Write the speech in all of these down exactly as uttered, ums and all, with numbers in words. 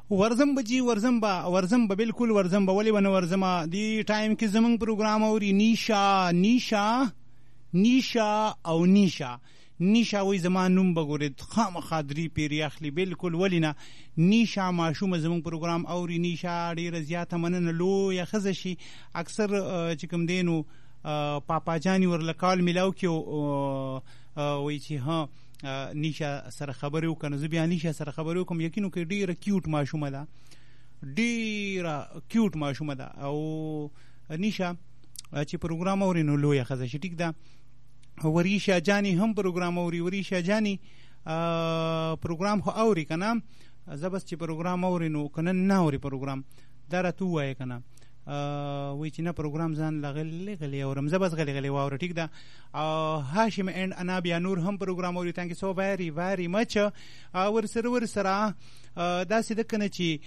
ورزم به جی ورزم به ورزم به بالکل ورزم به ولې ونه ورزمه دی ټایم کې زمونږ پروګرام اوري نیشا نیشا نیشا او نیشا نیشا وای زما نوم به ګورې خامخا درې پیرې اخلي بالکل ولې نه نیشا ماشومه زمونږ پروګرام اوري نیشا ډېره زیاته مننه لویه ښځه شي اکثر چې کوم دی نو پاپا جاني ورله کال میلاو کې وایي چې ها نیشا سره خبرې وکړه نو زه بیا نیشا سره خبرې وکړم یقین وکړئ ډېره کیوټ ماشومه ده ډېره کیوټ ماشومه ده او نیشا چې پروګرام اوري نو لویه ښځه شي ټیک ده وریشا جانی هم پروګرام اوري وریشا جانی پروګرام خو اوري که نه زه بس چې پروګرام اوري نو که نه نه اوري پروګرام دا راته ووایه که نه وایي چې نه پروګرام ځان له غلې غلې اورم زه بس غلې غلې واوره ټیک ده هاشم اینډ انا بیا نور هم پروګرام اوري تhank you so very very much ورسره ورسره داسې ده که نه چې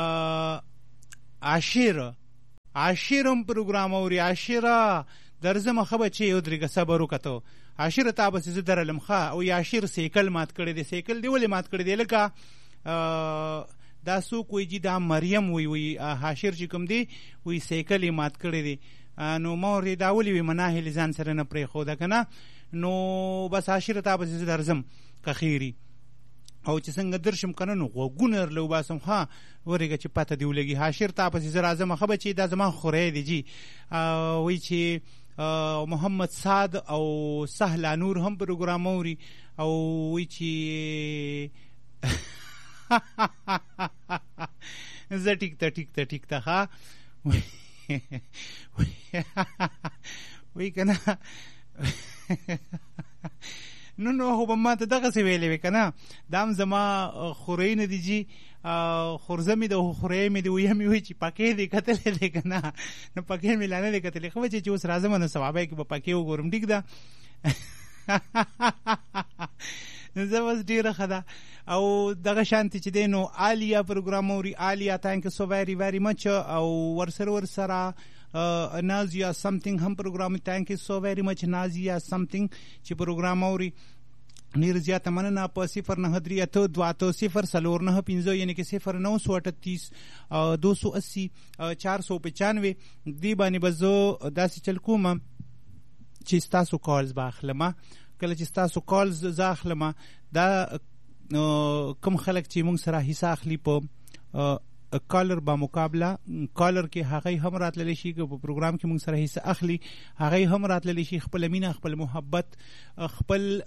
عاشر عاشر هم پروګرام اوري عاشره درځم ښه بچې ودرېږه صبر وکړه ته عاشره تا پسې زه درلم ښه او عاشر سیکل مات کړی دی سیکل دی ولې مات کړی دی لکه دا څوک وایي جي دا مریم وایي وایي عاشر چې کوم دی وایي سیکل یې مات کړی دی نو ما ورته دا ولې وایي مناهلې ځان سره نه پرېښوده که نه نو بس عاشره تا پسې زه درځم که خیري او چې څنګه درشم که نه نو غوږونه درله وباسم ها ورېږه چې پته دې ولګي عاشر تا پسې زه راځم ښه بچې دا زما خوری دی جي وایي چې محمد سعد او سهلا نور هم پروګرام اوري او وایي چې زه ټیک ته ټیک ته ټیک ته ښه وایي که نه نو نو خو به ما ته دغسې ویلې وې که نه دا هم زما خوری نه دي جي خورزه مې ده خوری مې ده ویه مې وایي چې پکې دې کتلی دی که نه نو پکې مې لا نه دی کتلی ښه بچې چې اوس راځم نو سبابی کې به پکې وګورم ټیک ده زه بس ډېره ښه ده او دغه شانتې چې دی نو آلیا پروګرام اوري آلیا thank you so very very much او ورسره ورسره نازیا سمثینګ هم پروګرام thank you so very much نازیا سمثینګ چې پروګرام اوري ډېر زیاته مننه په صفر نهه درې اته دوه اته صفر څلور نهه پنځه یعنې کې صفر نو سو اٹھتیس دو سو اسی چار سو پچانوې دې باندې به زه داسې چل کوم چې ستاسو کالز به اخلم کله چې ستاسو کالز زه اخلم دا کوم خلک چې موږ سره حصه اخلي په کالر با مقابله کالر کې هغه هم راتللی شي که په پروګرام کې موږ سره حصه اخلي هغه هم راتللی شي خپل مینه خپل محبت خپل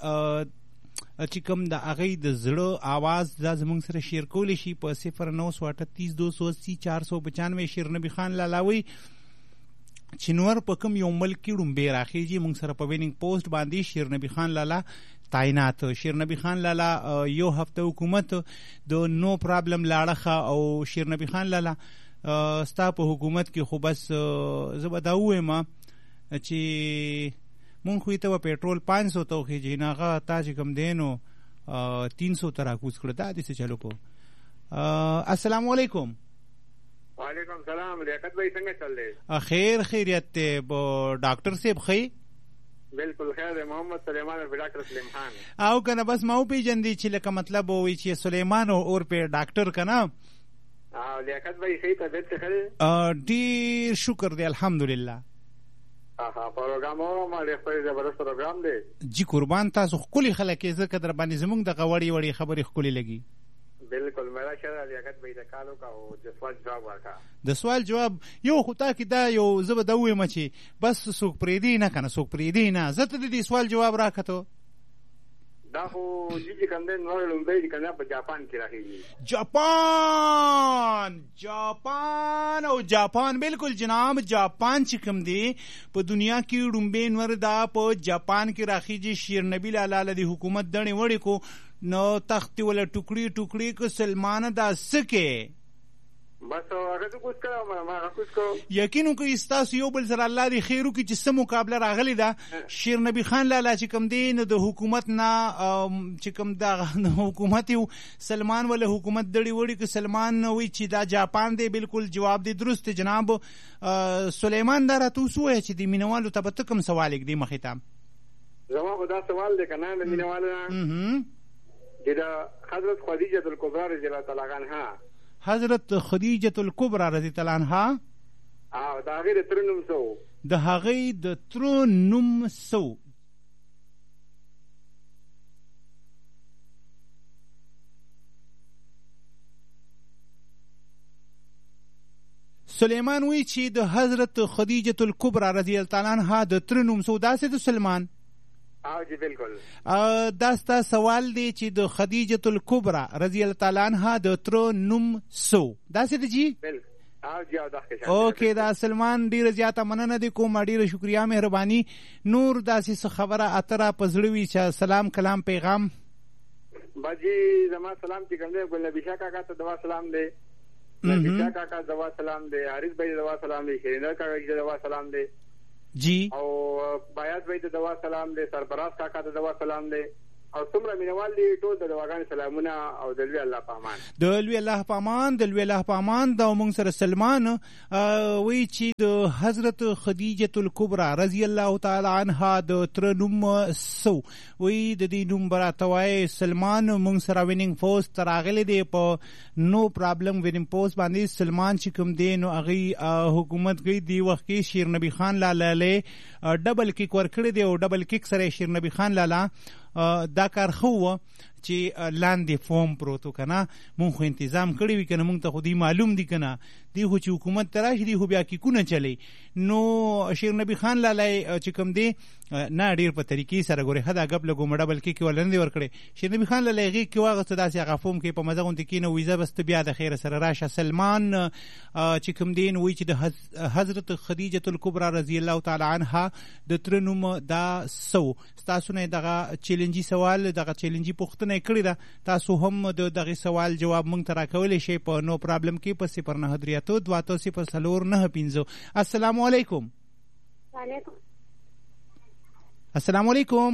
چې کوم د هغې د زړه آواز دا زموږ سره شیر کولی شي په صفر نو سو اٹھتیس دو سو اسی چار سو پچانوے شیر نبی خان لالاوی چې نور په کوم یو ملک کې ړومبې راخیږي موږ سره په ویننګ پوسټ باندې شیر نبی خان لالا تعینات شیر نبی خان لالا یو هفته حکومت د نو پرابلم لاړه او شیر نبی خان لالا ستا په حکومت کې خو بس زه به دا ووایم چې مونږ خو یې ته به پیټرول پانچ سو ته وخېږي نه هغه تا چې کوم دی نو تین سو ته راکوز کړه دا داسې چلو کو السلام علیکم وعلیکم سلام لیاقت بھائی څنګه چل دی خیر خیریت دی ډاکټر صاحب ښه بالکل خیر دی محمد سلیمان اور ډاکټر سلیم خان او کنه بس ما وپېژندې چې لکه مطلب وایي چې سلیمان اور پې ډاکټر که نه او لیاقت بھائی صحیح طبیعت څه ښه دی ډېر شکر دی الحمدلله پروګرام او ما ډېر ښه زبردست پروګرام دی جی قربان تاسو ښکلي خلک یې ځکه در باندې زموږ دغه وړې وړې خبرې ښکلې لګي بالکل میرا شر لیاقت بھائی د کالو کا او د سوال جواب ورکړه د سوال جواب یو خو تا کې دا یو زه به دا ووایم چې بس څوک پرېږدي نه که نه څوک پرېږدي نه زه ته د دې سوال جواب راکړه دا خو جي چې کوم دی نور لومړی چې کوم دی په جاپان کې راخېږي جاپان جاپان او جاپان بالکل جناب جاپان چې کوم دی په دنیا کې ړومبی نور دا په جاپان کې راخېږي شیر نبي لالا له د حکومت دڼې وړې کو نو تختې وله ټوکړي ټوکړي که سلمانه دا څه کې بس هغه څه کوز کړم ما هغه کوز کړم یقین وکړئ ستاسو یو بل سره الله دې خیر وکړي چې څه مقابله راغلې ده شیر نبي خان لالا چې کوم دی نو د حکومت نه چې کوم د حکومت یو سلمان وله حکومت دړې وړي که سلمان وایي چې دا جاپان دی بالکل جواب دی درست دی جناب سلیمان دا راته اوس ووایه چې د مینهوالو ته به ته کوم سوال ږدې مخې ته زما خو دا سوال دی که نه د مینهوالو نه چې د حضرت خدیجة الکبرا رضی الله تعالی عنها حضرت خدیجه الکبرى رضی الله عنها او د هغې د تره نوم څه و؟ د هغې د تره نوم څه و؟ سلیمان وی چې د حضرت خدیجه الکبرى رضی الله تعالی عنها د تره نوم څه و؟ داسې د سلمان او جی بالکل دا ستا سوال دی چې د خدیجه الکبرى رضی الله تعالی عنها د تره نوم څه و؟ داسې دی جی بالکل او جی او دغه اوکې دا سلمان ډیره زیاته مننه دی کوم ډیره شکریا مهرباني نور داسې څه خبره اتره په زړه وي چې سلام کلام پیغام باجی زما سلام چې کوم دی ګل نبی شاه کاکا ته دوا سلام دی نبی شاه کاکا دوا سلام دی حارث بھائی دوا سلام دی شریندر کاکا ته دوا سلام دی جی او بیات بھائی ته دوا سلام دی سربراز کاکا ته دوا سلام دی او څومره مینوال دي ټول د دواګانې سلامونه او د لوی الله په امان د لوی الله په امان د لوی الله په امان دا موږ سره سلمان وی چې د حضرت خدیجه الکبرى رضی الله تعالی عنها د تر نوم سو وی د دې نوم براتوي سلمان موږ سره وینینګ پوسټ تراغلی دی په نو پرابلم وینینګ پوسټ باندې سلمان چې کوم دی نو هغه حکومت کوي دی وخت کې شیر نبی خان لاله له ډبل کیک ورکړی دی او ډبل کیک سره شیر نبی خان لاله دا کار خو چې لاندې فوم پروتو کنه مونږ خو تنظیم کړی وی کنه مونږ ته خو دی معلوم دی کنه دی خو چې حکومت تراشي دی خو بیا کی کونه چلی نو شیر نبی خان لالای چې کوم دی نه ډیر په طریقې سره ګوري خدا غب لګو مړه بلکې کې ولندې ور کړی شیر نبی خان لالای غي کې واغسته داسې هغه فوم کې په مزه غونډه کې نو ویزه بس بیا د خیر سره راشه سلمان چې کوم دی نو چې د حضرت خدیجه الکبرى رضی الله تعالی عنها د تر نوم دا سو تاسو نه دغه چیلنجي سوال دغه چیلنجي پوښتنه کړی دا تاسو هم د دغه سوال جواب مونږ ته راکولې شي په نو پرابلم کې په صفر نه درياتو دواتو صفر سلور نه پینځو السلام علیکم وعلیکم السلام علیکم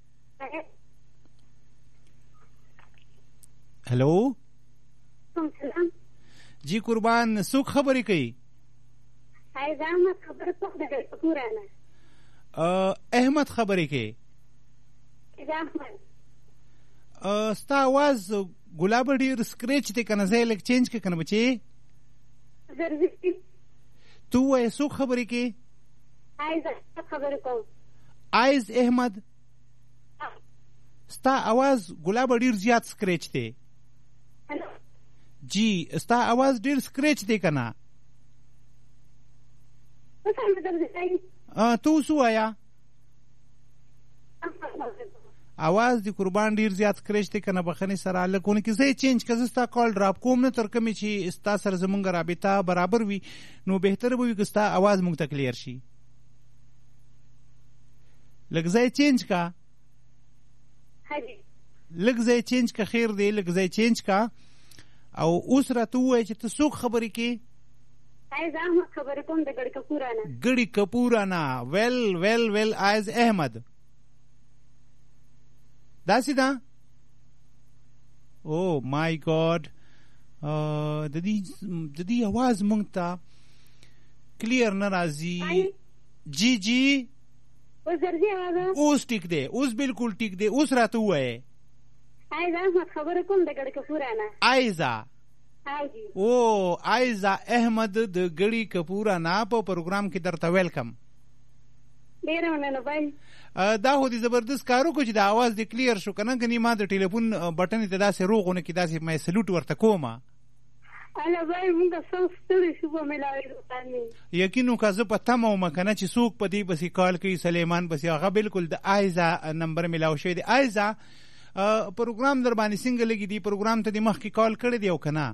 هلو سلام جی قربان څوک خبرې کوي عايز احمد خبر څوک د کورانه احمد خبرې کوي احمد ستا आवाज ګلاب ډیر سکریچ دی کنه زه لک چینج کې کنه بچي زرزي تو وای څوک خبرې کوي عايز خبر کوم عايز احمد ستا आवाज ګلاب ډیر زیات سکریچ دی جی ستا आवाज ډیر سکریچ دی کنه ا تو سو آیا आवाज دی قربان ډیر زیات سکریچ دی کنه بخنی سره لکونه کې زه چینج کزه ستا کال ډراپ کوم نه تر کمی چې ستا سره زمونږ رابطه برابر وي نو بهتر به وي که ستا आवाज مونږ ته کلیر شي لږ ځای چینج کا لږ ځای چینج کا خیر دی لږ ځای چینج کا او اوس راته ووایه چې ته څوک خبرې کې عايز احمد خبر کوم د ګړی کپورانه ګړی کپورانه ویل ویل ویل عايز احمد داسې ده او مای ګاډ د دې د دې आवाज مونږ ته کلیر نه راځي جی جی اوس درځي आवाज اوس ټیک دی اوس بالکل ټیک دی اوس راته وایه عايز احمد خبر کوم د ګړی کپورانه عايزه او عايزه احمد د ګړی کپورانه په پروګرام کې درته ویلکم ډیر مننه بای دا هو دي زبردست کارو کو چې د आवाज د کلیر شو کنه غنی ما د ټلیفون بټن ته داسې روغونه کې داسې مې سلوټ ورته کومه الا بای موږ څو ستړي شو په ملاوي رواني یقینو که زه په تمه وم کنه چې څوک په دې بسې کال کوي سلیمان بسې هغه بالکل د عايزه نمبر ملاو شوی دی عايزه پروګرام در باندې څنګه لګي دی پروګرام ته د مخکې کال کړی دی او کنه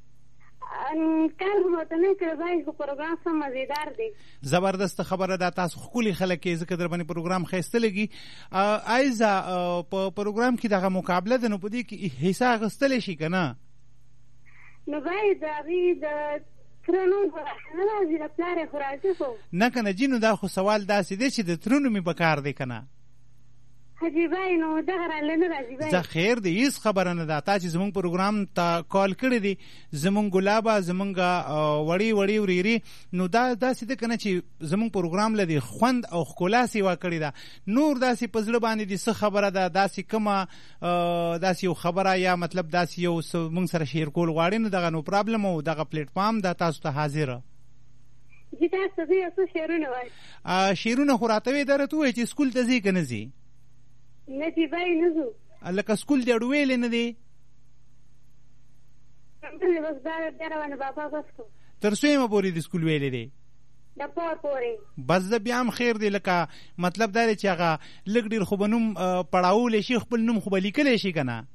کار مو ته نه کوي خو پروګرام سم مزیدار دی زبردست خبره ده تاسو خولي خلک یې ذکر در باندې پروګرام خسته لګي عايزه په پروګرام کې دغه مقابله ده نو په دې کې حصہ غستل شي کنه نو باید د د ترنو نه راځي د پلار خراجه خو نه کنه جنو دا خو سوال داسې دی چې د ترنو می بکار دی کنه حاجی بای نو دغه راغله نه راځي بای زه خیر دی هیڅ خبره نه ده. تا چې زمونږ پروګرام ته کال کړی دی زمونږ ګلابه زمونږ وړي وړي وريري نو دا داسې ده که نه چې زمونږ پروګرام له دې خوند او ښکلا سیوا کړې ده. نور داسې په زړه باندې دې څه خبره ده داسې کومه داسې یو خبره یا مطلب داسې یو مونږ سره شیر کول غواړې نو دغه نو پرابلم او دغه پلیټفارم دا تاسو ته حاضره جی تاسو دې اوس شعرونه وایي شعرونه خو راته وې درته وایي چې سکول ته ځې که نه ځې نه جی بای نه ځو لکه سکول دې اړ ویلې نه دی بس دا بیا روانه بابا بس کو تر څویمه پورې د سکول ویلې دی د پور پورې بس د بیا هم خیر دی لکه مطلب دا دی چې هغه لږ ډېر خو به نوم پړاولی شي خپل نوم خو به لیکلی شي که نه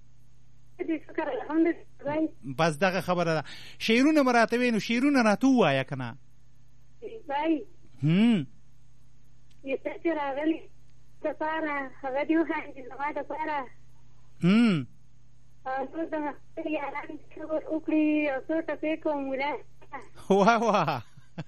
بس دغه خبره ده. شعرونه به راته وایې نو شعرونه راته ووایه که نه بای هم یسه چې راغلی دپاره هغه دې وخاندي زما دپاره هم نو د خپل یاران صبر وکړي او څو ټپې کوم ولا واه واه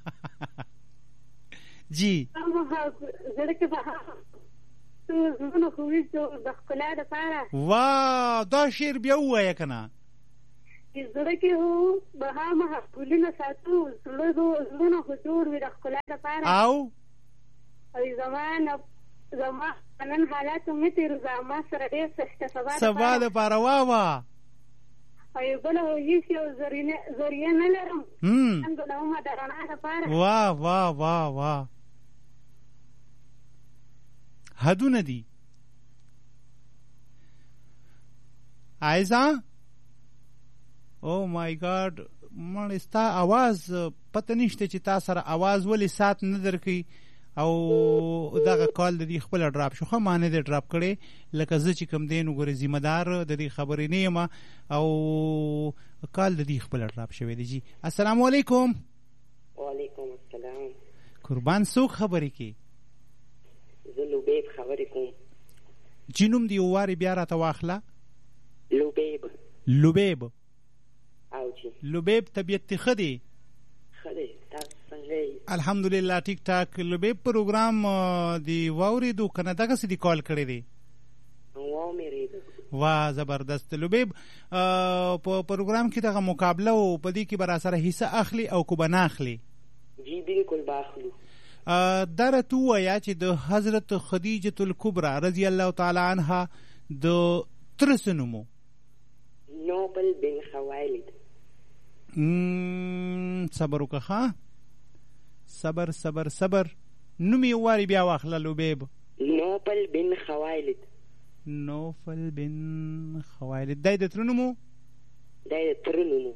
جی زړه کې به زړونه خو ویځو د ښکلا دپاره واه دا شعر بیا ووایه که نه زړه کې هو بهامه ګلونه ساتو زړونه خو جوړ وي د ښکلا دپاره او او زما نه زما نن حالاتو مې تېر زما سره ډېر سخته سبا سبا دپاره واه واه او یو بله هیڅ یو ذریعه نه لرم الحمدلله د رڼا دپاره واه واه واه واه حدونه دي عایزه او مای ګاډ مړ ستا اواز پته نشته چې تا سره اواز ولې سات نه درکوي او دغه کال د دې خپله ډراپ شو ښه ما نه دی ډراپ کړی لکه زه چې کوم دی نو ګورې ذمه دار د دې خبرې نه یم او کال د دې خپله ډراپ شوی دی. جی السلام علیکم. وعلیکم السلام. قربان څوک خبرې کوي؟ زه لوبیب خبرې کوم. چې نوم دې یو وارې بیا راته واخله. لوبیب. لوبیب. او جی لوبیب طبیعت دې ښه دی؟ ښه دی. تاسو څنګه یې؟ الحمدلله ټیک ټاک. لوبیب پروګرام دی واورېدو که نه دغسې دې کال کړی دی؟ واورېدو. واه زبردست. لوبیب په پروګرام کې دغه مقابله و په دې کې به راسره حصه اخلي او که به نه اخلي؟ جی بالکل به اخلو. دا راته ووایه چې د حضرت خدیجة الکبرا رضی الله تعالی عنها د تره څه نوم و؟ نوبل بن خویلد. صبر وکړه ښه صبر صبر صبر نوم یې ووارې بیا واخله لوبیب. نوبل بن خویلد. نوفل بن خویلد. دی د تره نوم و؟ دی د تره نوم و.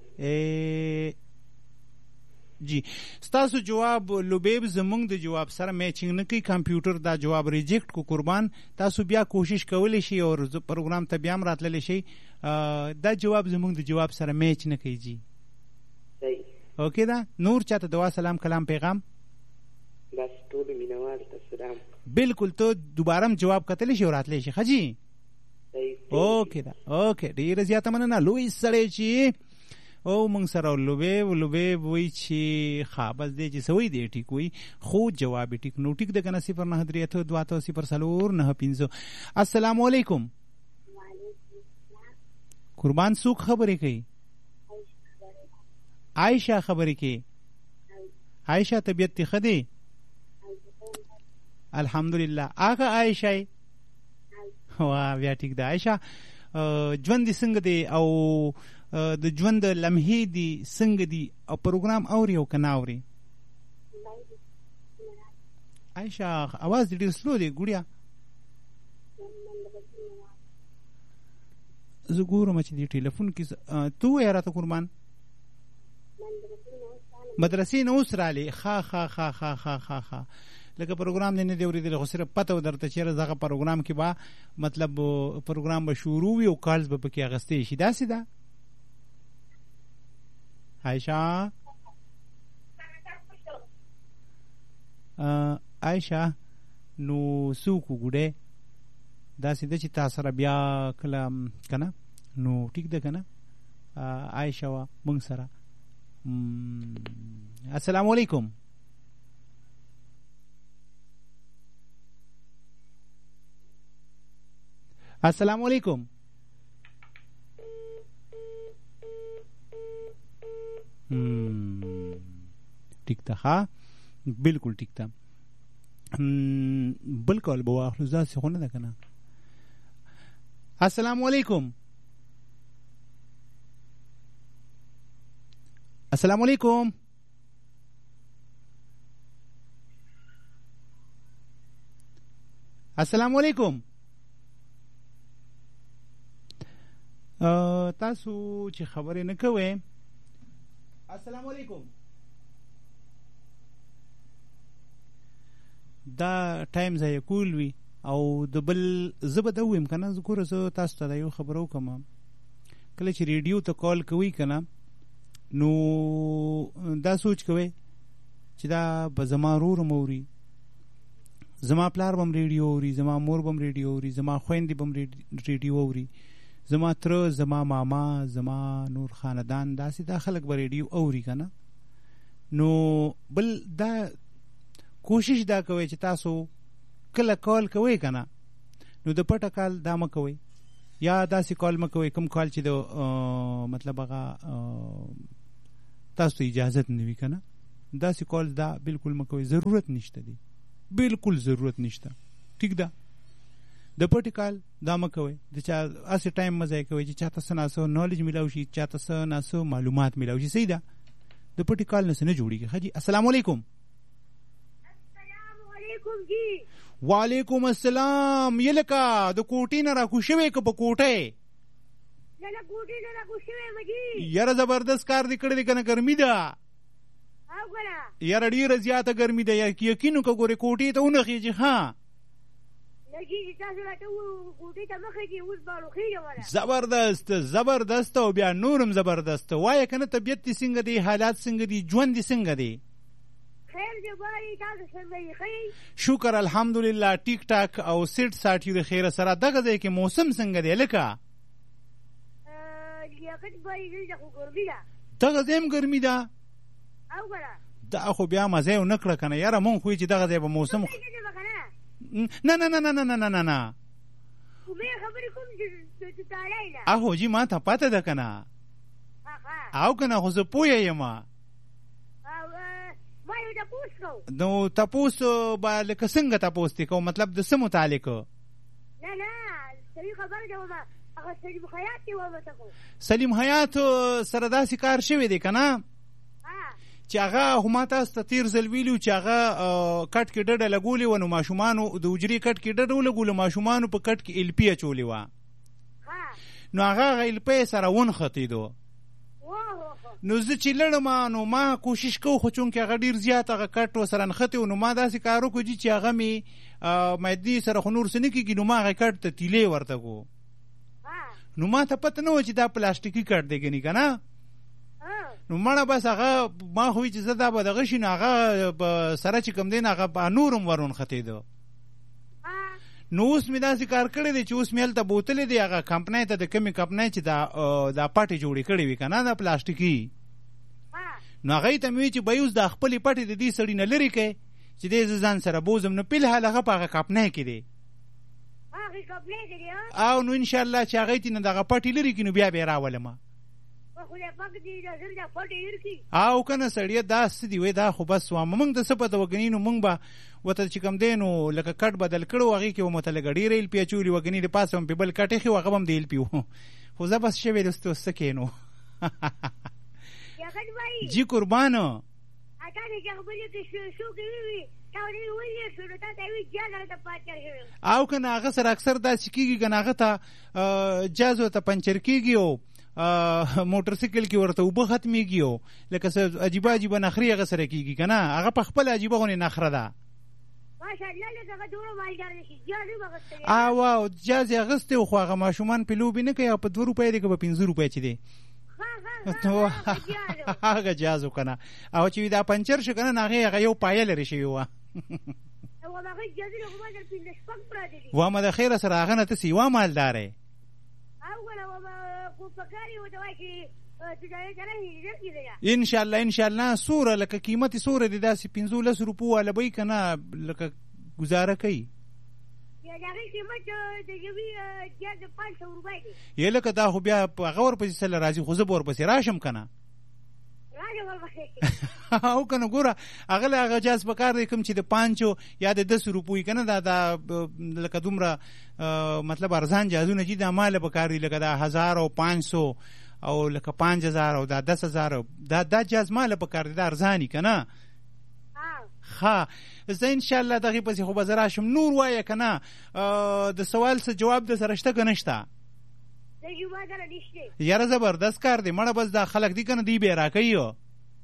جی ستاسو جواب لوبیب زمونږ د جواب سره میچنګ نه کوي کمپیوټر دا جواب ریجیکټ کو قربان. تاسو بیا کوشش کولی شئ او پروګرام ته بیا هم راتللی شئ. دا جواب زمونږ د جواب سره میچ نه کوي. جی اوکې ده. نور چاته دعا سلام کلام پیغام؟ بس ټولو مینوالو ته سلام. بالکل ته دوباره هم جواب کتلی شي او راتلی شي ښه جي. اوکې ده اوکې ډېره زیاته مننه لوی سړی چې او موږ سره لوبیب لوبیب وایي چې ښه بس دی چې څه وایي دی ټیک وایي خو جواب یې ټیک نو ټیک ده که نه صفر نهه درې اته دوه اته صفر څلور نهه پنځه. السلام علیکم. قربان څوک خبرې کوي؟ عایشه خبرې کوي. عایشه طبیعت دې ښه دی؟ الحمدلله. هغه عایشه واه بیا ټیک ده. عایشه ژوند دې څنګه دی او د ژوند لمحې دي څنګه دي او پروګرام اوري او که نه اوري؟ عایشه اواز دې ډېر سلو دی ګوړیا. زه ګورم چې دې ټلیفون کې ته ووایه راته قربان. مدرسې نه اوس رالې ښه ښه ښه ښه ښه ښه ښه لکه پروګرام دې نه دی اورېدلی خو صرف پته و درته چېرې دغه پروګرام کې به مطلب پروګرام به شروع وي او کالز به پکې اخیستی شي داسې ده. عایشه عایشه نو څوک وګوډی داسې ده چې تا سره بیا کله که نه نو ټیک ده که نه. عایشه وه موږ سره. السلام علیکم. السلام علیکم. ٹھیک ده ها بالکل ټیک ده. بل کال به واخلو داسې خو نه ده که نه. السلام علیکم. السلام علیکم. السلام علیکم. تاسو چې خبرې نه کوئ. السلام علیکم. دا ټایم ضایع کول وي او د بل زه به دا ووایم که نه. ګوره زه تاسو ته دا یو خبره وکړم، کله چې ریډیو ته کال کوئ که نه نو دا سوچ کوئ چې دا به زما ورور هم اوري، زما پلار به هم ریډیو اوري، زما مور به هم ریډیو اوري، زما خویندې به هم ریډیو اوري، زما تره، زما ماما، زما نور خاندان، داسې دا خلک به ریډیو اوري که نه. نو بل دا کوشش دا کوئ چې تاسو کله کال کوئ که نه نو د پټه کال دا مه کوئ، یا داسې کال مه کوئ کوم کال چې د مطلب هغه تاسو ته اجازت نه وي که نه. داسې کال دا بالکل مه کوئ، ضرورت نشته دی، بالکل ضرورت نشته. ټیک ده. د پټې کال دا مه کوئ، د چا هسې ټایم مه ضایع کوئ چې چاته څه ناسه نالج میلاو شي، چاته څه ناسه معلومات میلاو شي. صحیح ده. د پټې کال نه څه نه جوړېږي. ښه جي. السلام علیکم. وعلیکم السلام. یې لکه د کوټې نه راکوز شوې که په کوټه یاره زبردست کار دې کړی دی که نه؟ ګرمي ده یاره ډېره زیاته ګرمي ده. یقین وکړه ګورې کوټې ته ونخېږي. ها زبردست زبردست او بیا نورم زبردست. وایه که نه طبیعت دې څنګه دی، حالات څنګه دي، ژوند دې څنګه دی؟ شکر الحمدلله ټیک ټاک او سیټ ساټي د خیره سره. دغه ځای کې موسم څنګه دی لکه؟ دغه ځای هم ګرمي ده. دا خو بیا مزه یې ونه کړه که نه یاره. مونږ خو چې دغه ځای به موسم نه نه نه نه نه نه نه نه اهو جي ما ته پته ده که نه او که نه خو زه پویه یم. نو تپوس به لکه څنګه تپوس دې کوم، مطلب د څه متعلق؟ نه نه صحیح خبره ده ومه هغه سلیم حیات دی ومه ته خو سلیم حیات سره داسې کار شوی دی که نه چې هغه خو ما تاسو ته تېر ځل ویلي چې هغه کټ کې ډډه لګولې وه، نو ماشومانو د حجرې کټ کې ډډه ولګولو، ماشومانو په کټ کې ایل پي اچولې وه، نو هغه هغه ایل پی سره ونښتېدو. نو زه چې لړم نو ما کوشش کوو خو چونکې هغه ډېر زیات هغه کټ ورسره نښتې و، نو ما داسې کار وکړو چې هغه مې معدې سره خو نور څه نه کېږي، نو ما هغه کټ ته تیلې ورته کړو. نو ما ته پته نه وه چې دا پلاستیکي کټ دی ګنې که نه. نو مړه بس هغه ما خو چې زه دا به دغه شي نو هغه په سره چې کوم دی نو هغه نور هم ور ونښتېده. نو اوس مې داسې کار کړی دی چې اوس مې هلته بوتلې دی هغه کمپنۍ ته، د کومې کمپنۍ چې دا دا پټې جوړې کړې وي که نه دا پلاستیکي، نو هغې ته مې وایي چې به اوس دا خپلې پټې د دې سړي نه لرې کړې چې دی زه ځان سره بوزم. نو فلحال هغه په هغه کمپنۍ کې دی او نو انشاءالله چې هغې ته نه دغه پټې لرې کړي نو بیا به یې راولم. او که نه سړیه دا څه دي وایي دا خو بس وامه موږ د څه پته وګني، نو موږ به ورته چې کوم دی نو لکه کټ بدل کړو هغې کې به مو ته لږه ډېره ایل پي اچولي وګني، د پاسه هم پې بل کټ ایښی و هغه به هم د ایل پي و، خو زه بس شوی دوست اوس څه کوې نو جي قربانو او که نه هغه سره اکثر داسې کېږي که نه هغه ته جاز ورته پنچر کېږي او موټر سایکل کې ورته اوبه ختمېږي او لکه څه عجیبه عجیبه نخرې هغه سره کېږي که نه، هغه په خپله عجیبه غونې نخره ده. او او جاز یې اخیستی و خو هغه ماشومان پې لوبې نه کوي، هغه په دوه روپۍ دی که په پنځه روپۍ چې دی هغه جاز و که نه، او چې دا پنچر شو که نه هغې هغه یو پایه لرې شوې وه وامه د خیره سره هغه نه ته سیوا مالدار یې انشاءالله انشاءالله. سوره لکه قیمتي سوره دی داسې پنځولس روپو والا به یي که نه لکه ګزاره کوي یې لکه دا خو بیا هغه ورپسې سله راځي خو زه به ورپسې راشم که نه او که نه ګوره هغه له هغه جاز په کار دی کوم چې د پانچو یا د دسو روپوي که نه دا دا لکه دومره مطلب ارزان جازونه چې دا ماله په کار دي لکه دا هزار او پانچ سو او لکه پانچ هزار او دا دس هزار دا دا جاز ماله په کار دي دا ارزاني که نه ها زه انشاءالله دغې پسې خو به زه راشم نور وایه که نه د سوال څه جواب د سره شته که نه شته یاره زبردست کار دی مړه بس دا خلک دي که نه دی بې راکوي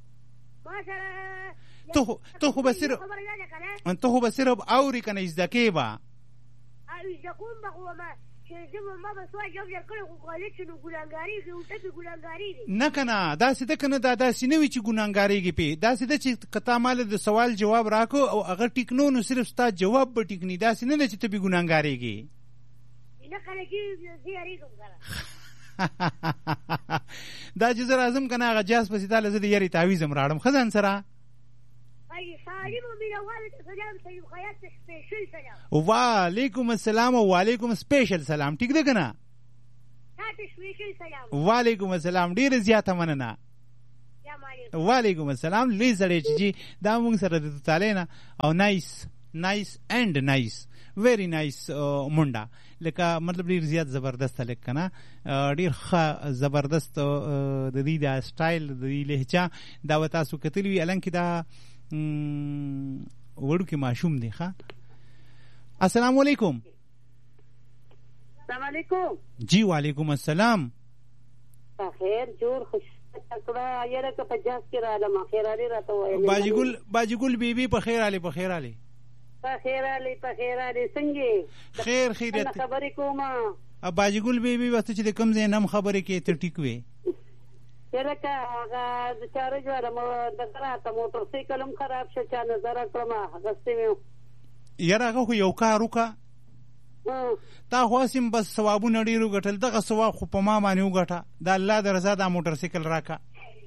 ته خو به صرف ته خو به صرف اوري که نه زده کوې به نه که نه داسې ده که نه دا داسې نه وي چې ګناهګارېږي پې داسې ده چې که تا ماله د سوال جواب راکړو او هغه ټیک نو نو صرف ستا جواب به ټیک نه داسې نه ده چې ته بې ګناهګارېږي دا چې زه راځم که نه هغه جاز پسې تا له زه د یارې تعویز هم راړم ښه ځان سره وعلیکم السلام او وعلیکم سپیشل سلام ټیک ده که نه وعلیکم السلام ډېره زیاته مننه وعلیکم السلام لوی سړی چې جي دا مونږ سره د توتالۍ نه او نایس نایس اینډ نایس ویری نایس منډه لکه مطلب ډېر زیات زبردست لک که نه ډېر ښه زبردست د دې دا سټایل د دې لهجه دا به تاسو کتلي وي الانکې دا وړوکی ماشوم دی ښه السلام علیکم السلام علیکم جی وعلیکم السلام خیر جوړ خوش تکړه یاره که په جاز کې رالم خیرالي راته وایي باجی ګل باجی ګل بیبي په خیر علي په خیر علي په خیر علي په خیر علي څنګه خیر خیریت خبرې کومه باجی ګل بیبي واسطه چې د کوم ځای نم خبرې کې ته ټیک وې یاره که هغه د چارج والا دغه راته موټر سایکل هم خراب شو چا نظر کړم اخیستی مې یاره هغه خو یو کار وکړه تا خو هسې بس ثوابونه ډېر وګټل دغه ثواب خو په ما باندې وګټه د الله د رضا دا موټر سایکل راکړه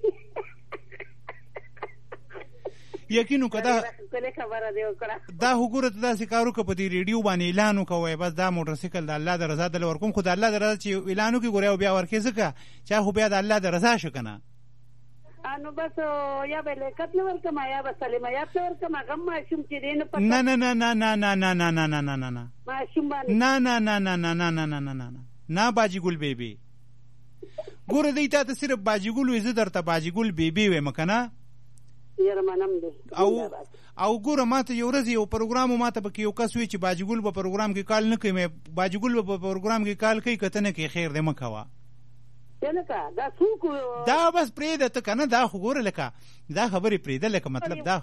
یقین وکړه دا دا خو ګوره ته داسې کار وکړه په دې ریډیو باندې اعلان وکوئ بس دا موټر سایکل د الله د رضا دله ورکوم خو د الله د رضا چې اعلان وکړي ګوره بیا ورکې ځکه چا خو بیا د الله د رضا شو که نه نو بس یا به لیکت نه ورکم یا به سلیمه ته ورکم هغه ماشوم چې دی نه نه نه نه نه نه نه نه نه نه نه نه نه ماشوم باندې نه نه نه نه نه نه نه نه نه نه نه نه باجی ګل بیبي ګوره دی تا ته صرف باجی ګل وي زه درته باجی ګل بیبي وایم که نه او او ګوره ما ته یو ورځ یو پروګرام ما ته پکې یو کس وی چې باجی ګل به پروګرام کې کال نه کوي باجی ګل به پروګرام کې کال کوي که ته نه کوې خیر دی مه کوه دا بس پرېږده ته که نه دا خو ګوره لکه دا خبرې پرېږده لکه مطلب دا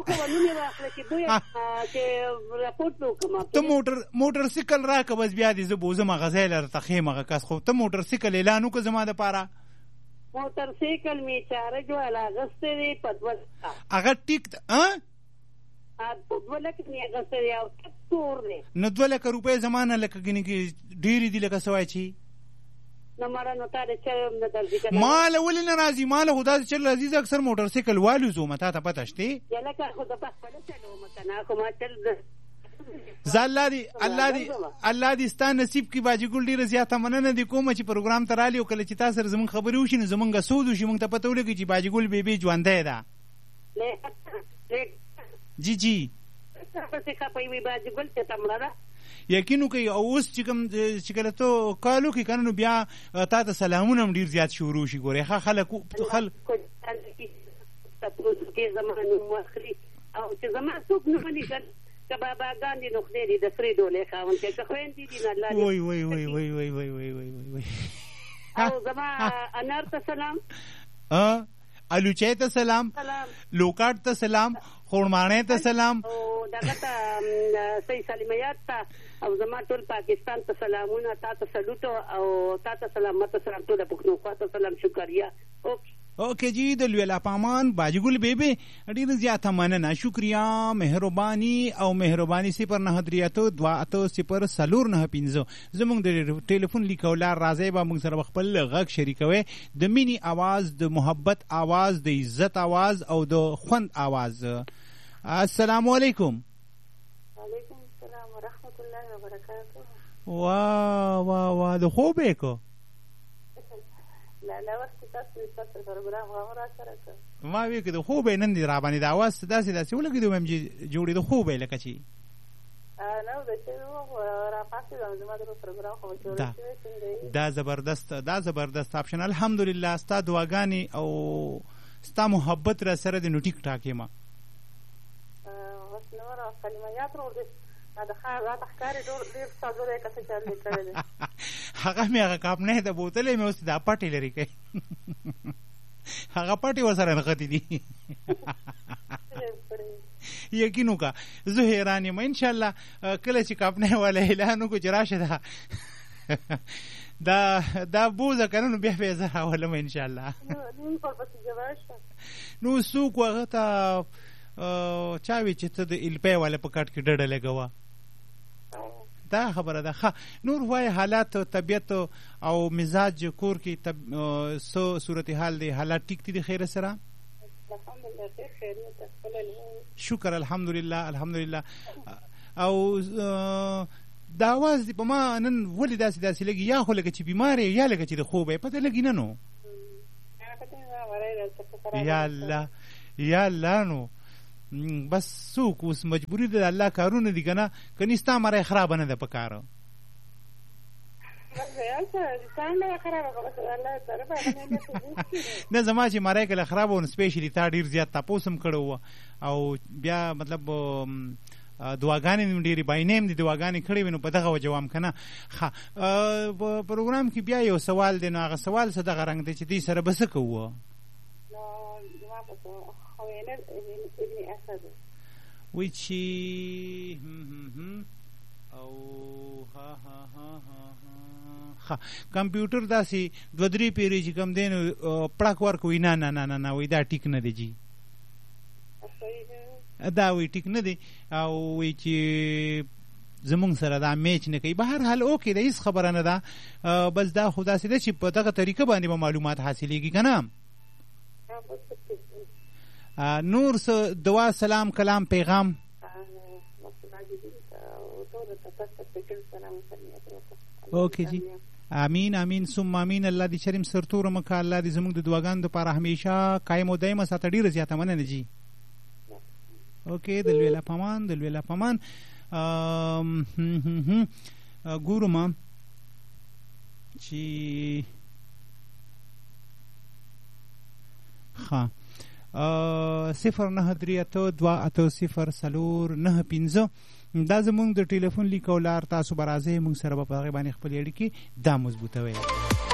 ته موټر موټر سایکل راکړه بس بیا دې زه بوزم هغه ځای له راته ښیم هغه کس خو ته موټر سایکل اعلان وکړه زما دپاره موټر سایکل می چارج والا اغستی دی په دوه هغه ټیک په دوه لکه مې اغستی دی او ټک تور دی نو دوه لکه روپۍ زما نه لکه ګنې کې ډېرې دي لکه څه وایي چې نو مړه نو تا د چل نه درځي که ماله ولې نه راځي ماله خو داسې چل راځي زه اکثر موټر سایکل والوزوم تا ته پته شتې لکه خو زه پخپله چلوم که نه خو ما چل زه الله دې الله دې الله دې ستا نصیب کې باجی ګل ډېره زیاته مننه دې کومه چې پروګرام ته رالي او کله چې تا سره زمونږ خبرې وشي نو زمونږ سود وشي مونږ ته پته ولګي چې باجی ګل بیبي ژوندی ده جی جی یقین وکړئ او اوس چې کوم چې کله ته کال وکړې که نه نو بیا تا ته سلامونه هم ډېر زیات شروع شي ګورې ښه خلک خلک او چې زما څوک نه مني که باباګان دي نو خدای دې د سرې ډولۍ خاوندې که خویندې دي نو الله دې وای وای وای وای وای وای وای وای وای او زما انار ته سلام الوچۍ ته سلام لوکاټ ته سلام خورماڼۍ ته سلام او دغه ته صحیح سلیمیات ته او زما ټول پاکستان ته سلامونه تا ته سلوټ او تا ته سلام مته سلام ټوله پښتونخوا ته سلام شکریه اوکې اوکې جی د لوی لاپامان باجی ګل بیبي ډېره زیاته مننه شکریه مهرباني او مهرباني صفر نهه درې اته دوه اته صفر څلور نهه پنځه زموږ د ټلیفون لیکولار راځئ به موږ سره خپل غږ شریکوئ د مینې اواز د محبت اواز د عزت اواز او د خوند اواز السلام علیکم وعلیکم السلام ورحمت الله وبرکاته. واه واه واه د خوب یې کو لا لا وخت تاسو تاسو پروګرام غوړا سره کړ ما وی کې د خوب نن دی را باندې د اواز داسې داسې ولګېدو مې جوړې د خوب لکه چې نو د چې را پاتې زما د پروګرام خو جوړ شوی دا زبردست دا زبردست آپشن الحمدلله ستا دعاګانې او ستا محبت را سره د نو ټیک ټاکې ما اوس نو را کلمات ورو دا خا راته ښکارې ډېر ډېر ساده کته چل کړل هغه مې هغه کاپ نه د بوتلې مې اوس دا پټې لري کوي هغه پټې ورسره نغتې دي یقین وکړه زه حیران یم انشاءالله کله چې کاپ نه والا اعلان وکړو چې راشه دا دا دا بوزه که نه نو بیا به زه راولم انشاءالله نو څوک هغه ته چا وي چې ته د الپی والا په کټ کې ډډه لګوه دا خبره ده ښه نور وایي حالات طبیعت او مزاج کور کې څه صورتحال دی حالات ټیک دي د خیره سره شکر الحمدلله الحمدلله او دا आवाज دی په ما نن ولې داسې داسې لګي یا خو لکه چې بیمار یا لکه چې د خوب یې پته لګي نه نو یا الله یا الله نو بس څوک اوس مجبوري ده د الله کارونه دي که نه کني ستا مری خرابه نه ده په کار نه زما چې مری کله خرابه ونه سپیشلي تا ډېر زیات تپوس هم کړی وه او بیا مطلب دعاګانې مې ډېرې باینې دي دعاګانې کړې وې نو په دغه وجه وم که نه ښه په پروګرام کې بیا یو سوال دی نو هغه سوال څه دغه رنګ دی چې دې سره به څه کوو وی چې او ها ها ها ها کمپیوټر داسې دوه درې پیرې چې کوم دی نو پړک ورکوي نه نه نه نه وی دا ټیک نه دی جی دا وی ټیک نه دی او وی چې زمونږ سره دا میچ نه کوي به هر حال اوکې د هېڅ خبره نه ده بس دا خو داسې ده چې په دغه طریقه باندې به معلومات حاصلېږي که نه نور څه دعا سلام کلام پیغام اوکې جی امین امین ثم امین الله دې شرم سرتور مکه الله دې زموږ د دعاګانو دپاره همیشه قایم او دایمه ساته ډېره زیاته مننه جی اوکې د لوی الله پامان د لوی الله پامان ګورو ما چې ښه صفر نه درې اته دوه اته صفر څلور نه پنځه دا زمونږ د ټلیفون لیک او لار تاسو به راځئ موږ سره به په هغې باندې خپلې اړیکې دا مضبوطوئ